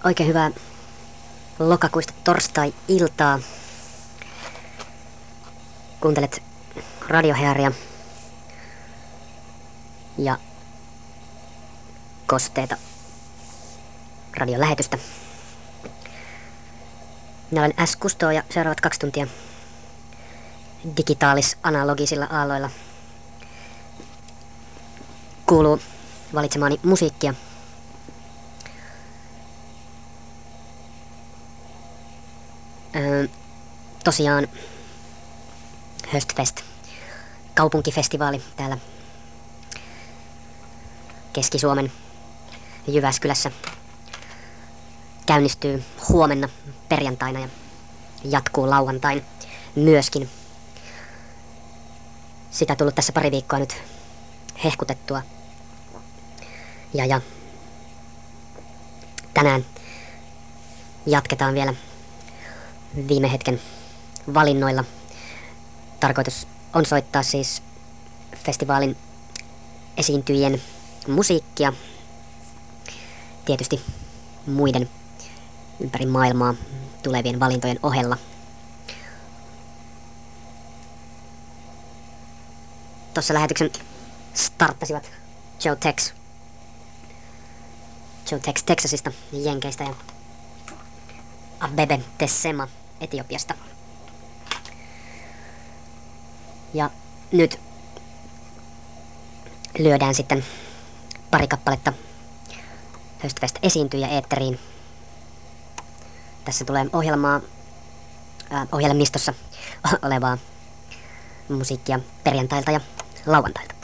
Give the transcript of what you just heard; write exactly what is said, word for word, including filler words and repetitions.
Oikein hyvää lokakuista torstai-iltaa. Kuuntelet Radiohearia ja kosteita radion lähetystä. Minä olen S. Kusto ja seuraavat kaksi tuntia digitaalis-analogisilla aalloilla kuuluu valitsemaani musiikkia. Öö, tosiaan Höstfest, kaupunkifestivaali täällä Keski-Suomen Jyväskylässä käynnistyy huomenna perjantaina ja jatkuu lauantain myöskin. Sitä tullut tässä pari viikkoa nyt hehkutettua. Ja, ja tänään jatketaan vielä viime hetken valinnoilla. Tarkoitus on soittaa siis festivaalin esiintyjien musiikkia. Tietysti muiden ympäri maailmaa tulevien valintojen ohella. Tuossa lähetyksen starttasivat Joe Tex. Joe Tex Texasista, Jenkeistä ja Abebe Tessema Etiopiasta. Ja nyt lyödään sitten pari kappaletta Höstfest esiintyjä eetteriin. Tässä tulee ohjelmaa, äh, ohjelmistossa olevaa musiikkia perjantailta ja lauantailta.